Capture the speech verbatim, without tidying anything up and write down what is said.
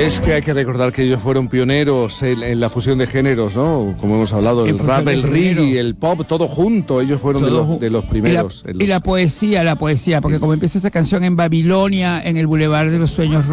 Es que hay que recordar que ellos fueron pioneros en, en la fusión de géneros, ¿no? Como hemos hablado, el rap, el reggae, el pop, todo junto. Ellos fueron de los, de los primeros. Y la, los... y la poesía, la poesía, porque como empieza esa canción en Babilonia, en el Boulevard de los Sueños